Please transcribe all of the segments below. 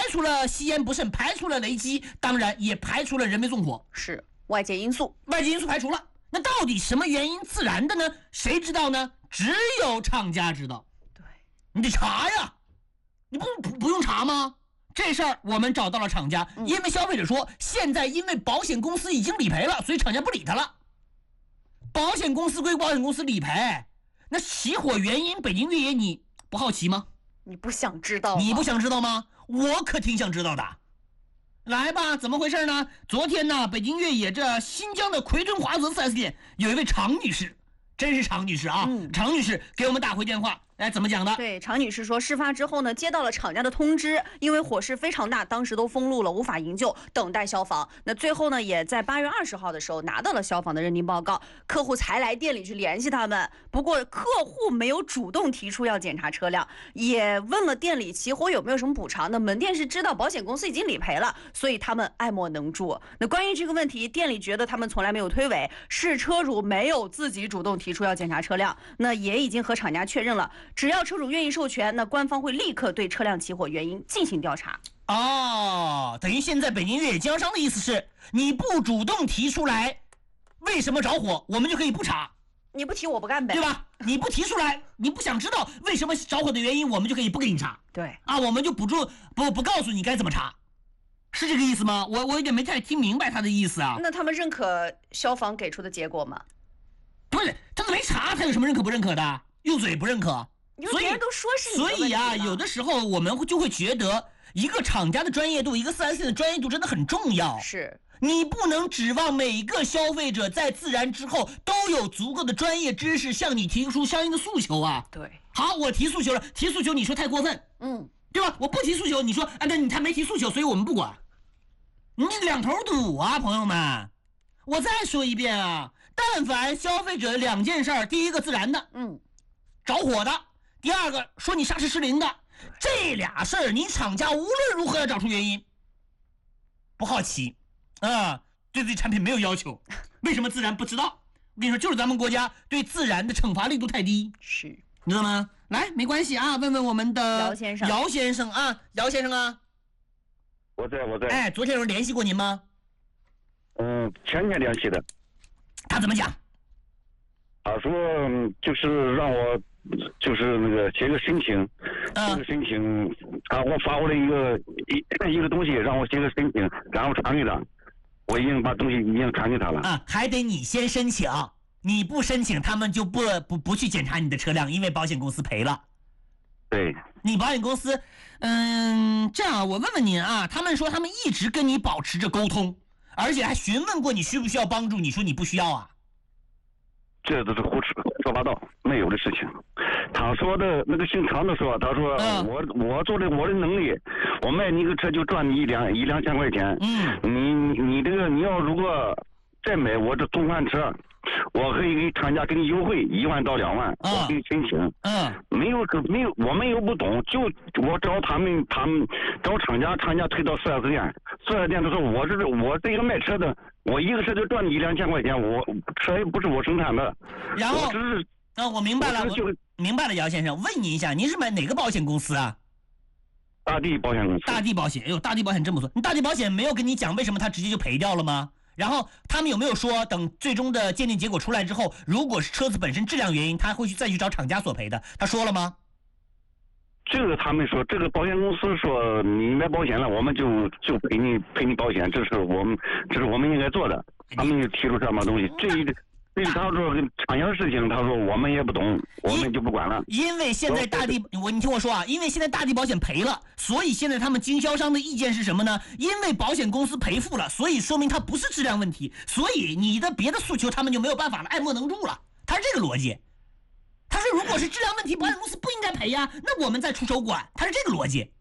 除了吸烟不慎，排除了雷击，当然也排除了人为纵火， 是外界因素排除了。那到底什么原因自燃的呢？谁知道呢？只有厂家知道。 对， 你得查呀，你不用查吗？这事儿我们找到了厂家，因为消费者说现在因为保险公司已经理赔了，所以厂家不理他了。保险公司归保险公司理赔，那起火原因北京越野你不好奇吗？ 你不想知道吗？ 你不想知道吗？我可挺想知道的。来吧，怎么回事呢？昨天呢，北京越野这新疆的奎敦华泽 4S 店有一位常女士，真是常女士啊！常女士给我们打回电话，哎，怎么讲的？ 对，常女士说，事发之后呢，接到了厂家的通知，因为火势非常大，当时都封路了，无法营救，等待消防。那最后呢，也在8月20号的时候拿到了消防的认定报告，客户才来店里去联系他们。不过客户没有主动提出要检查车辆，也问了店里起火有没有什么补偿。那门店是知道保险公司已经理赔了，所以他们爱莫能助。那关于这个问题，店里觉得他们从来没有推诿，是车主没有自己主动提出要检查车辆。那也已经和厂家确认了，只要车主愿意授权，那官方会立刻对车辆起火原因进行调查。 哦，等于现在北京越野经销商的意思是，你不主动提出来为什么着火，我们就可以不查。 你不提我不干呗， 对吧？你不提出来，你不想知道为什么着火的原因，我们就可以不给你查。 对啊，我们就不告诉你该怎么查，是这个意思吗？我有点没太听明白他的意思啊。 那他们认可消防给出的结果吗？ 不是，他都没查，他有什么认可不认可的？用嘴不认可， 因为别人都说是你的问题了。 所以啊，有的时候我们就会觉得，一个厂家的专业度，一个4S店的专业度真的很重要。 是。 你不能指望每个消费者在自燃之后都有足够的专业知识向你提出相应的诉求啊。 对， 好，我提诉求了，提诉求你说太过分，对吧？我不提诉求，你说啊，那他没提诉求，所以我们不管。你两头堵啊，朋友们。我再说一遍啊，但凡消费者2件事，第一个自燃的，着火的，第二个说你刹车失灵的，这俩事儿你厂家无论如何要找出原因。不好奇啊，对产品没有要求，为什么自燃不知道？我跟你说，就是咱们国家对自燃的惩罚力度太低， 是， 你知道吗？来，没关系啊，问问我们的姚先生啊，姚先生啊， 我在。 哎，昨天有人联系过您吗？ 前天联系的。 他怎么讲？ 他说就是让我就是那个写个申请，这个申请啊，我发过来一个东西，让我写个申请，然后传给他。我已经把东西已经传给他了啊，还得你先申请，你不申请，他们就不去检查你的车辆，因为保险公司赔了。 对， 你保险公司，这样我问问您啊，他们说他们一直跟你保持着沟通，而且还询问过你需不需要帮助，你说你不需要啊？ 这都是胡说八道，没有的事情。他说的那个姓常的说，他说我做的我的能力，我卖你一个车就赚你一两千块钱。你这个你要如果再买我这同款车，我可以给厂家给你优惠1万到2万，我给你申请。没有，我们又不懂，就我找他们找厂家推到4S店的时候，我这个卖车的，我一个车就赚你1-2千块钱，我车又不是我生产的。 然后我只是我明白了，明白了，姚先生，问您一下，您是买哪个保险公司啊？ 大地保险公司。 大地保险，哎呦，大地保险这么说，你大地保险没有跟你讲为什么他直接就赔掉了吗？然后他们有没有说等最终的鉴定结果出来之后，如果是车子本身质量原因，他会再去找厂家索赔的？他说了吗？ 这个他们说，这个保险公司说你买保险了，我们就赔你保险，这是我们应该做的。他们就提出这么东西，对于他说厂家的事情，他说我们也不懂，我们就不管了。 因为现在你听我说啊，因为现在大地保险赔了，所以现在他们经销商的意见是什么呢？因为保险公司赔付了，所以说明它不是质量问题，所以你的别的诉求他们就没有办法了，爱莫能助了。他是这个逻辑。他说如果是质量问题，保险公司不应该赔呀，那我们再出手管，他是这个逻辑。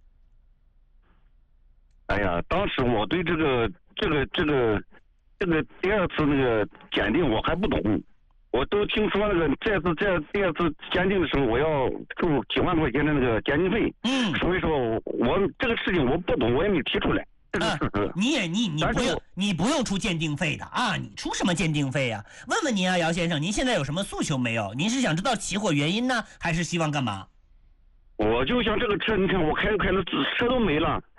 哎呀，当时我对这个第二次那个鉴定我还不懂，我都听说那个第二次鉴定的时候，我要付几万块钱的那个鉴定费。所以说我这个事情我不懂，我也没提出来。这个事实。 你不用出鉴定费的啊，你出什么鉴定费啊？问问您啊，姚先生，您现在有什么诉求没有？您是想知道起火原因呢，还是希望干嘛？ 我就想这个车，你看我开的车都没了。